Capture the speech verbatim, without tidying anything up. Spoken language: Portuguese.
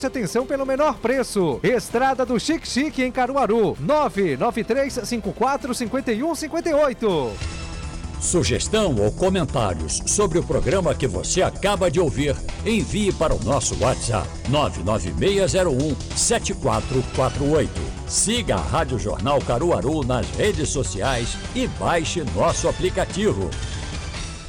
Atenção pelo menor preço. Estrada do Chique Chique em Caruaru. nove nove três cinco quatro cinco um cinco oito. Sugestão ou comentários sobre o programa que você acaba de ouvir, envie para o nosso WhatsApp nove nove seis zero um sete quatro quatro oito. Siga a Rádio Jornal Caruaru nas redes sociais e baixe nosso aplicativo.